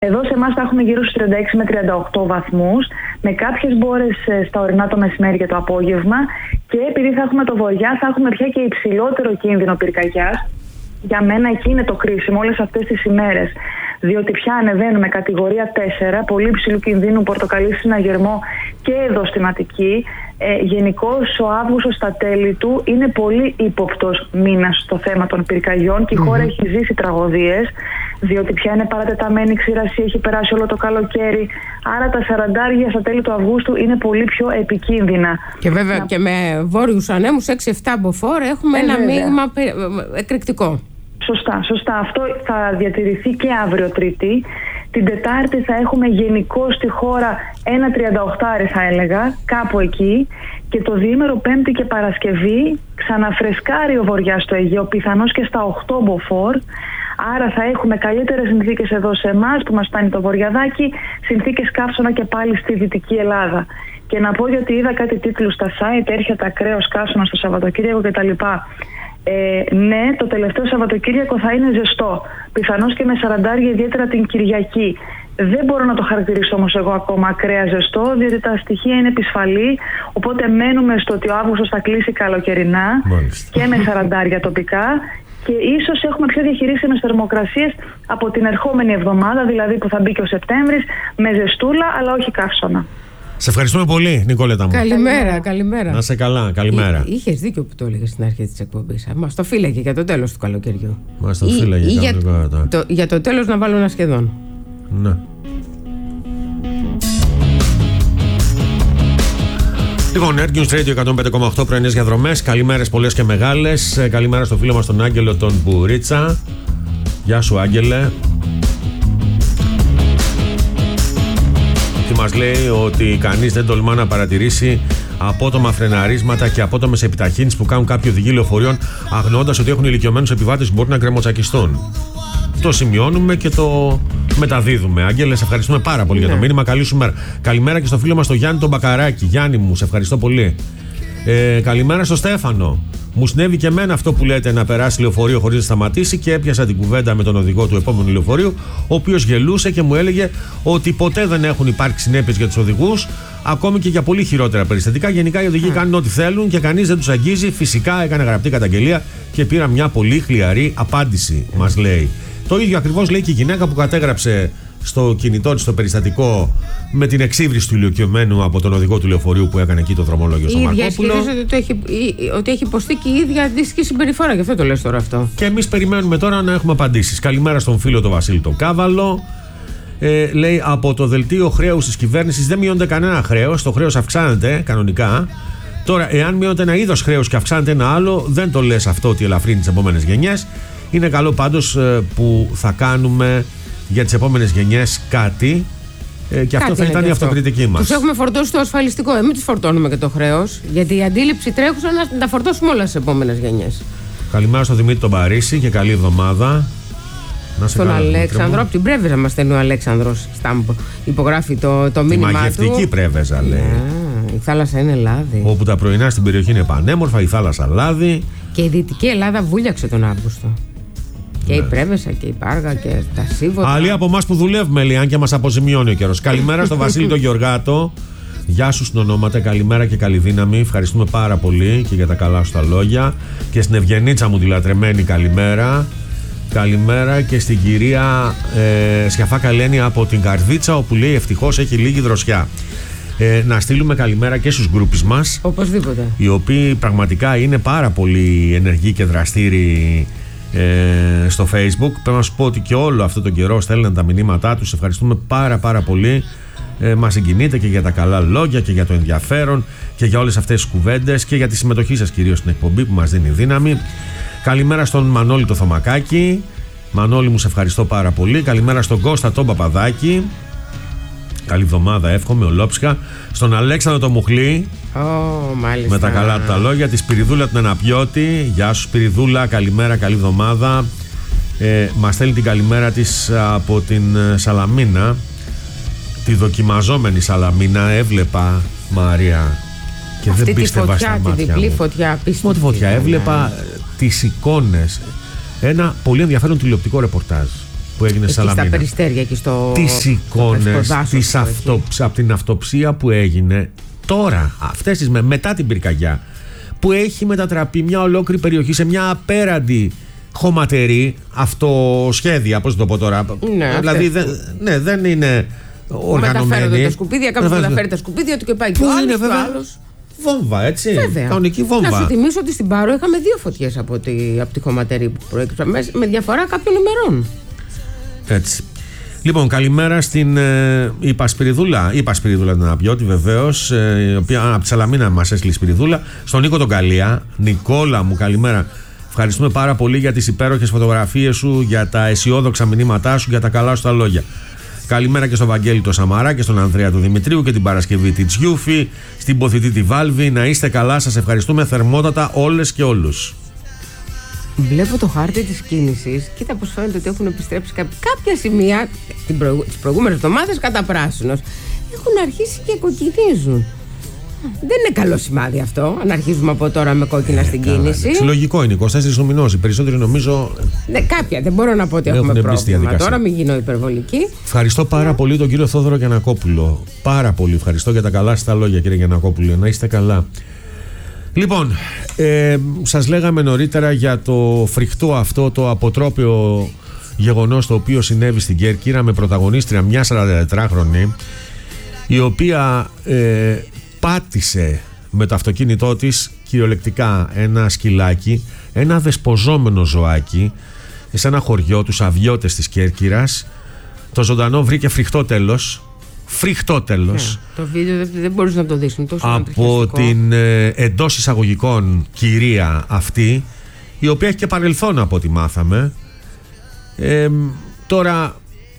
Εδώ σε εμάς θα έχουμε γύρω στους 36 με 38 βαθμούς, με κάποιες μπόρες στα ορεινά το μεσημέρι και το απόγευμα, και επειδή θα έχουμε το βορειά, θα έχουμε πια και υψηλότερο κίνδυνο πυρκαγιάς. Για μένα εκεί είναι το κρίσιμο όλες αυτές τις ημέρες, διότι πια ανεβαίνουμε κατηγορία 4, πολύ υψηλού κινδύνου, πορτοκαλί συναγερμό και εδώ στην Αττική. Γενικώς ο Αύγουστος στα τέλη του είναι πολύ ύποπτος μήνας στο θέμα των πυρκαγιών και η χώρα έχει ζήσει τραγωδίες, διότι πια είναι παρατεταμένη ξηρασία, έχει περάσει όλο το καλοκαίρι, άρα τα 40 στα τέλη του Αυγούστου είναι πολύ πιο επικίνδυνα. Και βέβαια και με βόρειους ανέμους 6-7 μποφόρ έχουμε ένα μείγμα εκρηκτικό. Σωστά. Αυτό θα διατηρηθεί και αύριο Τρίτη. Την Τετάρτη θα έχουμε γενικώς στη χώρα ένα 38 θα έλεγα, κάπου εκεί. Και το διήμερο Πέμπτη και Παρασκευή ξαναφρεσκάρει ο βορειάς στο Αιγαίο, πιθανώς και στα 8 μποφόρ. Άρα θα έχουμε καλύτερες συνθήκες εδώ σε εμάς που μας φτάνει το βορειαδάκι, συνθήκες καύσωνα και πάλι στη Δυτική Ελλάδα. Και να πω, γιατί είδα κάτι τίτλους στα site, έρχεται ακραίος καύσωνα στο Σαββατοκύριακο κτλ. Ναι, το τελευταίο Σαββατοκύριακο θα είναι ζεστό. Πιθανώς και με 40, ιδιαίτερα την Κυριακή. Δεν μπορώ να το χαρακτηρίσω όμως εγώ ακόμα ακραία ζεστό, διότι τα στοιχεία είναι επισφαλή. Οπότε μένουμε στο ότι ο Αύγουστος θα κλείσει καλοκαιρινά. Μάλιστα. Και με 40 τοπικά. Και ίσως έχουμε πιο διαχειρίσιμες θερμοκρασίες από την ερχόμενη εβδομάδα, δηλαδή που θα μπει και ο Σεπτέμβρης, με ζεστούλα, αλλά όχι καύσωνα. Σε ευχαριστούμε πολύ, Νικόλετα μου. Καλημέρα. Να είσαι καλά, καλημέρα. Είχες δίκιο που το έλεγες στην αρχή της εκπομπής. Μας το φύλαγε για το τέλος του καλοκαιριού. Μας το φύλαγε για το τέλος να βάλω ένα σχεδόν. Ναι. Λοιπόν, Air News Radio 105,8 πρωινές διαδρομές. Καλημέρες πολλές και μεγάλες. Καλημέρα στο φίλο μας τον Άγγελο τον Μπουρίτσα. Γεια σου, Άγγελε. Τι μας λέει ότι κανείς δεν τολμά να παρατηρήσει απότομα φρεναρίσματα και απότομες επιταχύνσεις που κάνουν κάποιοι οδηγοί λεωφορείων, αγνοώντας ότι έχουν ηλικιωμένους επιβάτες που μπορούν να γκρεμοτσακιστούν. Το σημειώνουμε και το μεταδίδουμε. Άγγελε, σε ευχαριστούμε πάρα πολύ για το μήνυμα. Καλή σου μέρα. Καλημέρα και στο φίλο μας τον Γιάννη τον Μπακαράκη. Γιάννη μου, σε ευχαριστώ πολύ. Καλημέρα στο Στέφανο. Μου συνέβη και εμένα αυτό που λέτε, να περάσει λεωφορείο χωρίς να σταματήσει, και έπιασα την κουβέντα με τον οδηγό του επόμενου λεωφορείου, ο οποίος γελούσε και μου έλεγε ότι ποτέ δεν έχουν υπάρξει συνέπειες για τους οδηγούς, ακόμη και για πολύ χειρότερα περιστατικά. Γενικά οι οδηγοί κάνουν ό,τι θέλουν και κανείς δεν τους αγγίζει. Φυσικά έκανε γραπτή καταγγελία και πήρα μια πολύ χλιαρή απάντηση, μας λέει. Το ίδιο ακριβώς λέει και η γυναίκα που κατέγραψε στο κινητό της το περιστατικό με την εξύβριση του ηλικιωμένου από τον οδηγό του λεωφορείου που έκανε εκεί το δρομολόγιο στο Μαρκόπουλο. Ότι έχει υποστεί και η ίδια αντίστοιχη συμπεριφορά, γι' αυτό το λες τώρα αυτό. Και εμείς περιμένουμε τώρα να έχουμε απαντήσεις. Καλημέρα στον φίλο τον Βασίλη τον Κάβαλο. Λέει, από το δελτίο χρέους της κυβέρνησης δεν μειώνεται κανένα χρέος. Το χρέος αυξάνεται κανονικά. Τώρα, εάν μειώνεται ένα είδος χρέους και αυξάνεται ένα άλλο, δεν το λες αυτό ότι ελαφρύνει τις επόμενες γενιές. Είναι καλό πάντως που θα κάνουμε για τις επόμενες γενιές κάτι, και αυτό θα ήταν η αυτοκριτική μας. Τους έχουμε φορτώσει το ασφαλιστικό, εμείς τους φορτώνουμε και το χρέος, γιατί η αντίληψη τρέχουσα να τα φορτώσουμε όλα στις επόμενες γενιές. Καλημέρα στον Δημήτρη τον Παρίσι και καλή εβδομάδα. Στον Αλέξανδρο, από την Πρέβεζα μας στέλνει ο Αλέξανδρος, υπογράφει το μήνυμά του. Η μαγευτική Πρέβεζα, λέει. Η θάλασσα είναι λάδι. Όπου τα πρωινά στην περιοχή είναι πανέμορφα, η θάλασσα λάδι. Και η Δυτική Ελλάδα βούλιαξε τον Αύγουστο. Και η Πρέβεζα και η Πάργα και τα Σίβωτα. Άλλοι από εμάς που δουλεύουμε, λέει, αν και μας αποζημιώνει ο καιρός. Καλημέρα στον Βασίλη τον Γεωργάτο. Γεια σου στην ονόματα, καλημέρα και καλή δύναμη. Ευχαριστούμε πάρα πολύ και για τα καλά σου τα λόγια. Και στην Ευγενίτσα μου τη λατρεμένη καλημέρα. Καλημέρα και στην κυρία Σιαφά Καλένη από την Καρδίτσα, όπου λέει ευτυχώς έχει λίγη δροσιά. Να στείλουμε καλημέρα και στους γκρούπις μας. Οπωσδήποτε. Οι οποίοι πραγματικά είναι πάρα πολύ ενεργοί και δραστήριοι στο Facebook. Πρέπει να σου πω ότι και όλο αυτό τον καιρό στέλνουν τα μηνύματά τους. Ευχαριστούμε πάρα πολύ. Μας συγκινείτε και για τα καλά λόγια και για το ενδιαφέρον και για όλες αυτές τις κουβέντες και για τη συμμετοχή σας κυρίως στην εκπομπή που μας δίνει δύναμη. Καλημέρα στον Μανώλη το Θωμακάκη. Μανώλη μου, σε ευχαριστώ πάρα πολύ. Καλημέρα στον Κώστα τον Παπαδάκη. Καλή εβδομάδα εύχομαι, ολόψυχα. Στον Αλέξανδρο το Μουχλή. Με τα καλά του τα λόγια. Τη Σπυριδούλα την Αναπιώτη. Γεια σου Σπυριδούλα, καλημέρα, καλή εβδομάδα. Μας στέλνει την καλημέρα της από την Σαλαμίνα. Τη δοκιμαζόμενη Σαλαμίνα έβλεπα, Μαρία, και αυτή δεν πίστευα στα μάτια μου. Τη διπλή φωτιά, Ό,τι φωτιά, έβλεπα τις εικόνες. Ένα πολύ ενδιαφέρον τηλεοπτικό ρεπορτάζ που έγινε στη Σαλαμίνα. Στα Περιστέρια και στο. Τις εικόνες από την αυτοψία που έγινε τώρα, αυτές μετά την πυρκαγιά, που έχει μετατραπεί μια ολόκληρη περιοχή σε μια απέραντη χωματερή αυτοσχέδια, πώς το πω τώρα. Ναι, δηλαδή δεν είναι οργανωμένη. Μεταφέρονται τα σκουπίδια, κάποιος μεταφέρει τα σκουπίδια του και πάει και ο άλλος. Βόμβα, έτσι. Βέβαια. Κανονική βόμβα. Να σου θυμίσω ότι στην Πάρο είχαμε 2 φωτιές από τη χωματερή που προέκυψαν με διαφορά κάποιων ημερών. Έτσι. Λοιπόν, καλημέρα στην είπα Σπυριδούλα την Αναπιώτη, βεβαίως, η οποία από τη Σαλαμίνα μας έστειλε Σπυριδούλα. Στον Νίκο τον Καλία. Νικόλα μου, καλημέρα. Ευχαριστούμε πάρα πολύ για τις υπέροχες φωτογραφίες σου, για τα αισιόδοξα μηνύματά σου, για τα καλά σου τα λόγια. Καλημέρα και στον Βαγγέλη το Σαμαρά και στον Ανδρέα του Δημητρίου και την Παρασκευή τη Τζιούφη, στην Ποθητή τη Βάλβη. Να είστε καλά, σας ευχαριστούμε θερμότατα όλες και όλους. Βλέπω το χάρτη της κίνησης. Κοίτα πως φαίνεται ότι έχουν επιστρέψει κάποια σημεία τις προηγούμενες εβδομάδες κατά πράσινος. Έχουν αρχίσει και κοκκινίζουν. Δεν είναι καλό σημάδι αυτό, αν αρχίζουμε από τώρα με κόκκινα στην κίνηση. Συλλογικό είναι, 24 του μηνός. Οι περισσότεροι νομίζω. Ναι, κάποια. Δεν μπορώ να πω ότι έχουμε πρόβλημα. Τώρα μην γίνω υπερβολική. Ευχαριστώ πάρα πολύ τον κύριο Θόδωρο Γιαννακόπουλο. Πάρα πολύ ευχαριστώ για τα καλά σας τα λόγια, κύριε Γιαννακόπουλο. Να είστε καλά. Λοιπόν, σας λέγαμε νωρίτερα για το φρικτό αυτό, το αποτρόπαιο γεγονός το οποίο συνέβη στην Κέρκυρα με πρωταγωνίστρια μια 44χρονη, η οποία πάτησε με το αυτοκίνητό της κυριολεκτικά ένα σκυλάκι, ένα δεσποζόμενο ζωάκι, σε ένα χωριό, τους Αβιώτες της Κέρκυρας. Το ζωντανό βρήκε φρικτό τέλος. Φρικτό τέλος. Το βίντεο δεν μπορείς να το δεις. Από την εντός εισαγωγικών κυρία αυτή, η οποία έχει και παρελθόν από ό,τι μάθαμε. Τώρα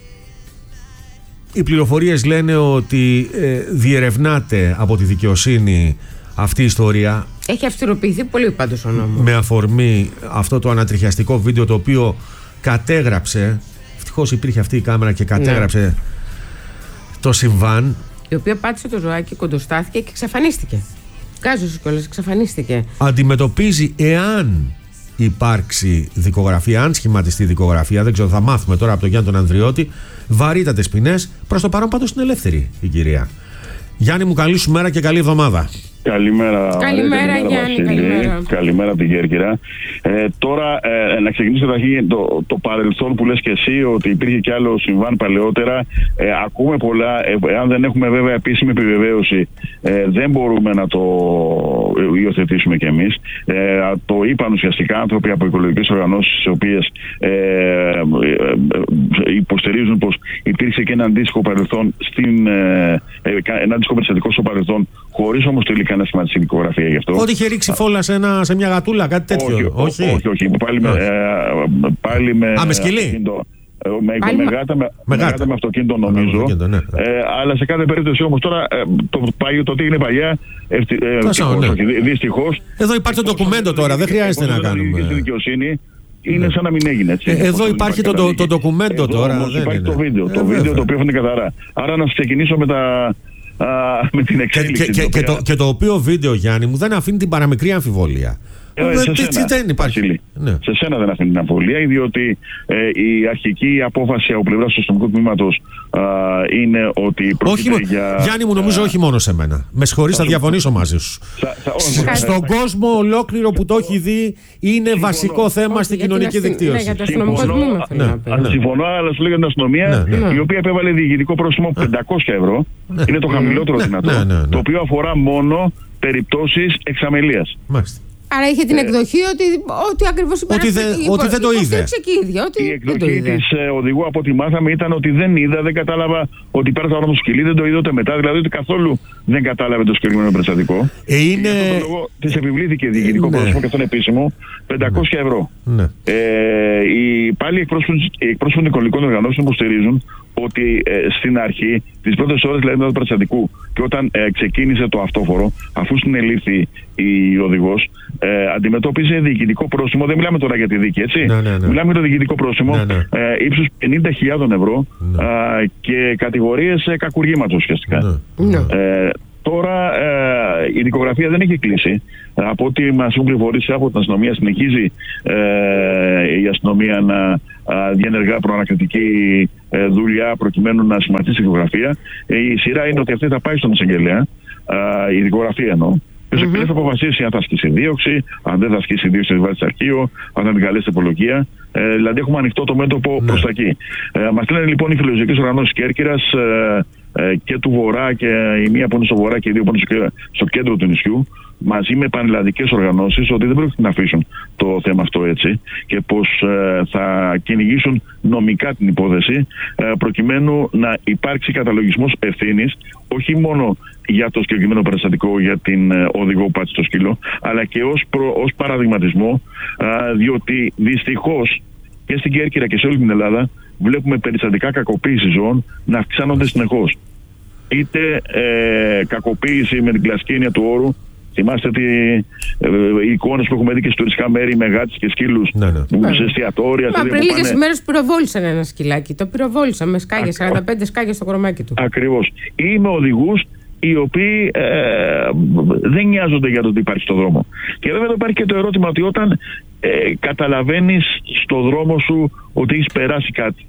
οι πληροφορίες λένε ότι διερευνάται από τη δικαιοσύνη αυτή η ιστορία. Έχει αυστηροποιηθεί πολύ πάντως ο νόμος. Με αφορμή αυτό το ανατριχιαστικό βίντεο το οποίο κατέγραψε, ευτυχώς υπήρχε αυτή η κάμερα και κατέγραψε το συμβάν. Η οποία πάτησε το ζωάκι, κοντοστάθηκε και εξαφανίστηκε. Κάζωσε κιόλας, εξαφανίστηκε. Αντιμετωπίζει, εάν υπάρξει δικογραφία, αν σχηματιστεί δικογραφία, δεν ξέρω, θα μάθουμε τώρα από τον Γιάννη τον Ανδριώτη, βαρύτατες ποινές. Προς το παρόν πάντως είναι ελεύθερη η κυρία. Γιάννη μου, καλή σου μέρα και καλή εβδομάδα. Καλημέρα, Γιάννη. Καλημέρα από την Κέρκυρα. Τώρα να ξεκινήσω το παρελθόν που λες και εσύ, ότι υπήρχε κι άλλο συμβάν παλαιότερα. Ακούμε πολλά. Αν δεν έχουμε βέβαια επίσημη επιβεβαίωση, δεν μπορούμε να το υιοθετήσουμε κι εμείς. Το είπαν ουσιαστικά άνθρωποι από οικολογικές οργανώσεις, οι οποίες υποστηρίζουν πως υπήρξε και ένα αντίστοιχο παρελθόν, ένα αντίστοιχο περιστατικό στο παρελθόν, χωρίς όμως τελικά να σχηματιστεί δικογραφία γι' αυτό. Ότι είχε ρίξει φόλα σε μια γατούλα, κάτι τέτοιο. Όχι. Πάλι με. Με σκυλί. Με γάτα με αυτοκίνητο νομίζω. Ναι. Αλλά σε κάθε περίπτωση όμως τώρα το τι είναι παλιά, δυστυχώς. Εδώ υπάρχει το ντοκουμέντο τώρα, δεν χρειάζεται να κάνουμε. Στη δικαιοσύνη είναι σαν να μην έγινε έτσι. Εδώ υπάρχει το ντοκουμέντο τώρα. Υπάρχει το βίντεο το οποίο φαίνεται καθαρά. Άρα να ξεκινήσω με την εξέλιξη. Και το οποίο βίντεο, Γιάννη μου, δεν αφήνει την παραμικρή αμφιβολία. Δεν υπάρχει. Σε σένα δεν αφήνει την αμφιβολία, διότι η αρχική απόφαση από πλευρά του αστυνομικού τμήματος είναι ότι πρόκειται για. Γιάννη μου, νομίζω όχι μόνο σε μένα. Με συγχωρείς, θα διαφωνήσω μαζί σου. Στον κόσμο ολόκληρο που το έχει δει, είναι βασικό θέμα στην κοινωνική δικτύωση. Για το αστυνομικό τμήμα. Συμφωνώ, αλλά σου λέω για την αστυνομία, η οποία επέβαλε διοικητικό πρόστιμο 500 ευρώ. Είναι το χαμηλότερο δυνατό. Το οποίο αφορά μόνο περιπτώσεις εξαμελίας. Άρα είχε την εκδοχή ότι ακριβώς ότι δεν το είδε. Η εκδοχή της οδηγού, από ό,τι μάθαμε, ήταν ότι δεν είδα, δεν κατάλαβα ότι υπάρχει το σκυλί, δεν το είδα ούτε μετά. Δηλαδή ότι καθόλου δεν κατάλαβε το συγκεκριμένο περιστατικό. Είναι. Για αυτό το λόγο της επιβλήθηκε διοικητικό πρόστιμο και αυτόν επίσημο 500 ευρώ. Πάλι οι εκπρόσωποι των οικολογικών οργανώσεων υποστηρίζουν ότι στην αρχή, τις πρώτες ώρες δηλαδή του περιστατικού και όταν ξεκίνησε το αυτόφορο, αφού συνελήφθη η οδηγός, αντιμετώπιζε διοικητικό πρόστιμο. Δεν μιλάμε τώρα για τη δίκη, έτσι. Μιλάμε για το διοικητικό πρόστιμο ύψους 50.000 ευρώ και κατηγορίες κακουργήματος ουσιαστικά. Τώρα η δικογραφία δεν έχει κλείσει. Από ό,τι μας έχουν πληροφορήσει από την αστυνομία, συνεχίζει η αστυνομία να διενεργά προανακριτική δουλειά προκειμένου να συμμετέχει στη δικογραφία. Η σειρά είναι ότι αυτή θα πάει στον εισαγγελέα, η δικογραφία εννοώ. Και ο εισαγγελέας θα αποφασίσει αν θα ασκήσει δίωξη, αν δεν θα ασκήσει δίωξη, θα βάλει στο αρχείο, αν θα την καλέσει υπολογία. Δηλαδή έχουμε ανοιχτό το μέτωπο προς τα εκεί. Μας λένε λοιπόν οι φιλοζωικές οργανώσεις Κέρκυρας και του Βορρά, και η μία που είναι στο Βορρά και οι δύο που είναι στο κέντρο του νησιού, μαζί με πανελλαδικές οργανώσεις, ότι δεν πρόκειται να αφήσουν το θέμα αυτό έτσι και πως θα κυνηγήσουν νομικά την υπόθεση προκειμένου να υπάρξει καταλογισμός ευθύνης, όχι μόνο για το συγκεκριμένο περιστατικό για την οδηγό που πάτησε το σκύλο, αλλά και ως παραδειγματισμό, διότι δυστυχώς και στην Κέρκυρα και σε όλη την Ελλάδα βλέπουμε περιστατικά κακοποίηση ζώων να αυξάνονται συνεχώς. Είτε κακοποίηση με την κλασική έννοια του όρου. Θυμάστε οι εικόνες που έχουμε δει και σε τουριστικά μέρη με γάτες και σκύλους σε εστιατόρια. Πριν λίγες μέρες πυροβόλησαν ένα σκυλάκι. Το πυροβόλησαν με σκάγια, 45 σκάγια στο κορμάκι του. Ακριβώς. Ή με οδηγούς οι οποίοι δεν νοιάζονται για το τι υπάρχει στο δρόμο. Και βέβαια υπάρχει και το ερώτημα ότι όταν καταλαβαίνεις στο δρόμο σου ότι έχεις περάσει κάτι,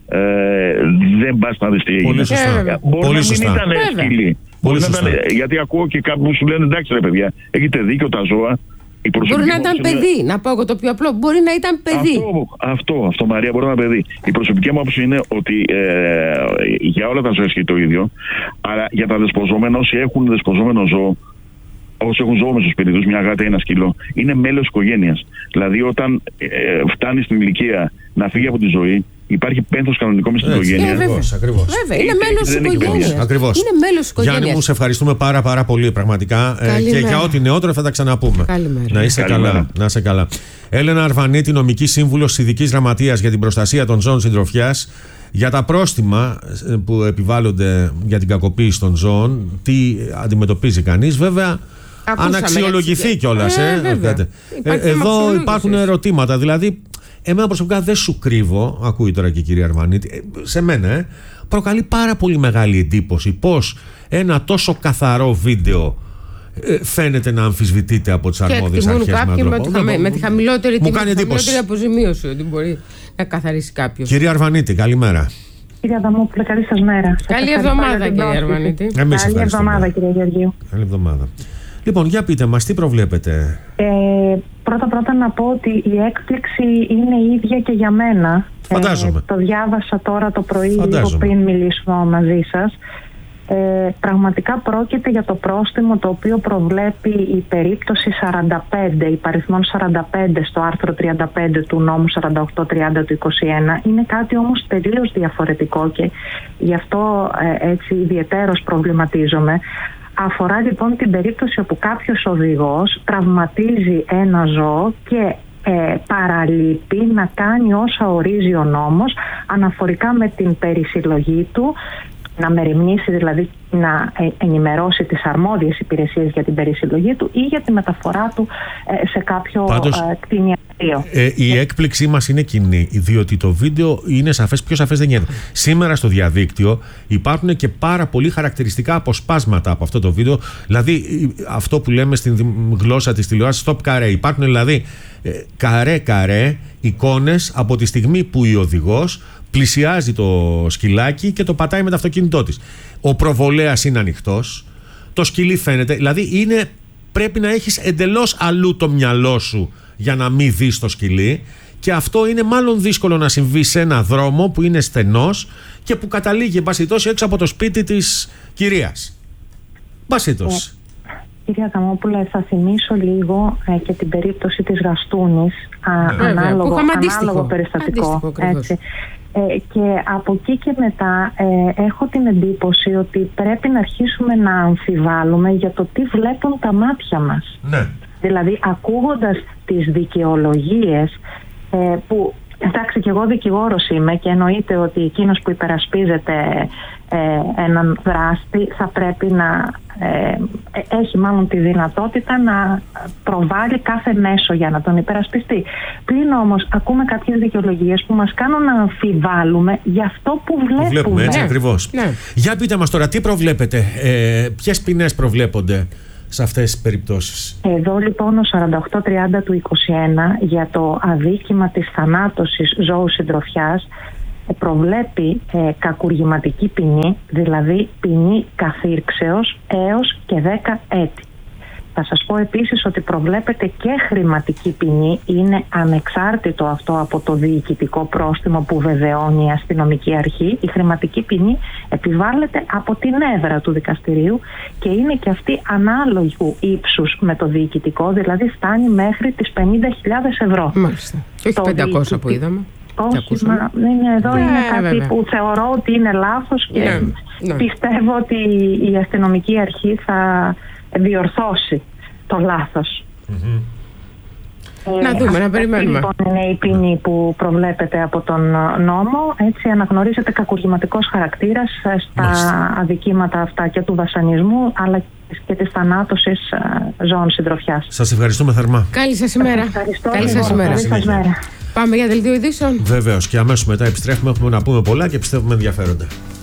δεν πας να δεις τι έγινε. Μπορεί να μην ήταν σκυλί. Γιατί ακούω και κάποιους που σου λένε εντάξει ρε παιδιά, έχετε δίκιο, τα ζώα. Μπορεί να ήταν παιδί, να πω εγώ το πιο απλό. Μπορεί να ήταν παιδί. Αυτό Μαρία, μπορεί να ήταν παιδί. Η προσωπική μου άποψη είναι ότι για όλα τα ζώα ισχύει το ίδιο. Αλλά για τα δεσποζόμενα, όσοι έχουν δεσποζόμενο ζώο, όσοι έχουν ζώο με στο σπίτι τους, μια γάτα ή ένα σκύλο, είναι μέλος της οικογένειας. Δηλαδή, όταν φτάνει στην ηλικία να φύγει από τη ζωή, υπάρχει πένθος κανονικό μες στην οικογένεια. Ακριβώς. Βέβαια, είναι μέλος της οικογένειας. Ακριβώς. Είναι μέλος της οικογένειας. Γιάννη μου, σε ευχαριστούμε πάρα πολύ πραγματικά. Και για ό,τι νεότερο θα τα ξαναπούμε. Καλημέρα. Να είσαι καλά. Να είσαι καλά. Έλενα Αρβανίτη, νομική σύμβουλος Ειδικής Γραμματείας για την Προστασία των Ζώων Συντροφιάς. Για τα πρόστιμα που επιβάλλονται για την κακοποίηση των ζώων, τι αντιμετωπίζει κανείς, βέβαια. Αν αξιολογηθεί κιόλας. Εδώ υπάρχουν ερωτήματα. Δηλαδή, εμένα προσωπικά δεν σου κρύβω, ακούει τώρα και η κυρία Αρβανίτη, σε μένα προκαλεί πάρα πολύ μεγάλη εντύπωση πως ένα τόσο καθαρό βίντεο φαίνεται να αμφισβητείται από τις αρμόδιες αρχές. Με τη χαμηλότερη αποζημίωση ότι μπορεί να καθαρίσει κάποιος. Κυρία Αρβανίτη, καλημέρα. Κύριε Αδαμόπουλε, καλή σας μέρα. Καλή εβδομάδα, κύριε Αρβανίτη. Καλή εβδομάδα, κύριε Γεωργίου. Καλή εβδομάδα. Λοιπόν, για πείτε μας, τι προβλέπετε? Πρώτα να πω ότι η έκπληξη είναι η ίδια και για μένα. Φαντάζομαι. Το διάβασα τώρα το πρωί, λίγο πριν μιλήσουμε μαζί σας. Πραγματικά πρόκειται για το πρόστιμο το οποίο προβλέπει η περίπτωση 45, υπαριθμών 45 στο άρθρο 35 του νόμου 4830 του 21. Είναι κάτι όμως τελείως διαφορετικό και γι' αυτό έτσι ιδιαιτέρως προβληματίζομαι. Αφορά λοιπόν την περίπτωση όπου κάποιος οδηγός τραυματίζει ένα ζώο και παραλείπει να κάνει όσα ορίζει ο νόμος αναφορικά με την περισυλλογή του, να μεριμνήσει δηλαδή να ενημερώσει τις αρμόδιες υπηρεσίες για την περισυλλογή του ή για τη μεταφορά του σε κάποιο κτηνιατρίο. Η έκπληξή μας είναι κοινή, διότι το βίντεο είναι σαφές, πιο σαφές δεν γίνεται. Σήμερα στο διαδίκτυο υπάρχουν και πάρα πολύ χαρακτηριστικά αποσπάσματα από αυτό το βίντεο, δηλαδή αυτό που λέμε στην γλώσσα της τηλεόρασης stop καρέ. Υπάρχουν δηλαδή καρέ εικόνες από τη στιγμή που η οδηγός πλησιάζει το σκυλάκι και το πατάει με το αυτοκίνητό της. Ο προβολέας είναι ανοιχτός, το σκυλί φαίνεται, δηλαδή πρέπει να έχεις εντελώς αλλού το μυαλό σου για να μην δεις το σκυλί, και αυτό είναι μάλλον δύσκολο να συμβεί σε ένα δρόμο που είναι στενός και που καταλήγει μπασιτός έξω από το σπίτι της κυρίας. Μπασιτός. Κυρία Καμόπουλα, θα θυμίσω λίγο και την περίπτωση της Γαστούνης, ανάλογο περιστατικό. Έτσι. Και από εκεί και μετά έχω την εντύπωση ότι πρέπει να αρχίσουμε να αμφιβάλλουμε για το τι βλέπουν τα μάτια μας. Ναι. Δηλαδή ακούγοντας τις δικαιολογίες που, εντάξει, και εγώ δικηγόρος είμαι και εννοείται ότι εκείνος που υπερασπίζεται έναν δράστη θα πρέπει να έχει μάλλον τη δυνατότητα να προβάλλει κάθε μέσο για να τον υπερασπιστεί. Πλην όμως ακούμε κάποιες δικαιολογίες που μας κάνουν να αμφιβάλλουμε για αυτό που βλέπουμε. Έτσι ακριβώς. Ναι. Για πείτε μας τώρα, τι προβλέπετε, ποιες ποινές προβλέπονται σε αυτές τις περιπτώσεις? Εδώ λοιπόν ο 4830 του 21 για το αδίκημα της θανάτωσης ζώου συντροφιάς προβλέπει κακουργηματική ποινή, δηλαδή ποινή καθήρξεως έως και 10 έτη. Θα σας πω επίσης ότι προβλέπεται και χρηματική ποινή, είναι ανεξάρτητο αυτό από το διοικητικό πρόστιμο που βεβαιώνει η αστυνομική αρχή. Η χρηματική ποινή επιβάλλεται από την έδρα του δικαστηρίου και είναι και αυτή ανάλογου ύψους με το διοικητικό, δηλαδή φτάνει μέχρι τις 50.000 ευρώ. Μάλιστα. Και όχι 500 που είδαμε. Όχι, εδώ είναι κάτι βέβαια που θεωρώ ότι είναι λάθος και πιστεύω ότι η αστυνομική αρχή θα διορθώσει το λάθος. Να δούμε, να περιμένουμε. Λοιπόν, είναι η ποινή που προβλέπεται από τον νόμο. Έτσι αναγνωρίζεται κακουργηματικός χαρακτήρας στα αδικήματα αυτά και του βασανισμού αλλά και της θανάτωσης ζώων συντροφιάς. Σας ευχαριστούμε θερμά. Καλή σας ημέρα. Καλή σας ημέρα. ημέρα. Πάμε για δελτίο ειδήσεων. Βεβαίως, και αμέσως μετά επιστρέφουμε. Έχουμε να πούμε πολλά και πιστεύουμε ενδιαφέροντα.